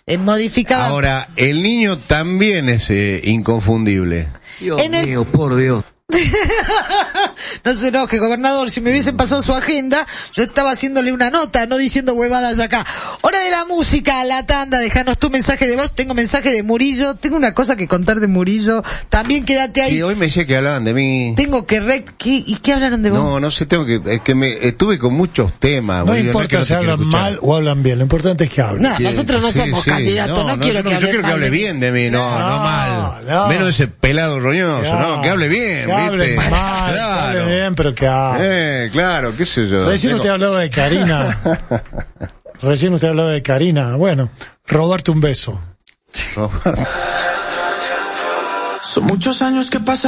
modificada. Ahora, el niño también es inconfundible. Dios mío, por Dios. No se enoje, gobernador, si me hubiesen pasado su agenda, yo estaba haciéndole una nota, no diciendo huevadas acá. Hora de la música, la tanda, dejanos tu mensaje de voz. Tengo mensaje de Murillo, tengo una cosa que contar de Murillo, también quédate ahí. Sí, hoy me decía que hablaban de mí. Tengo que ¿Y qué hablaron de vos? No sé, estuve con muchos temas. No Murillo, importa si hablan mal o hablan bien, lo importante es que hablen. No, nosotros no somos candidatos, no quiero que hable yo quiero que hable bien de mí, no mal. Menos ese pelado roñoso, que hable bien, que hable mal, claro. que hable bien, pero que hable. Claro, qué sé yo. Recién usted hablaba de Karina. Bueno, robarte un beso. Son muchos años que pasan.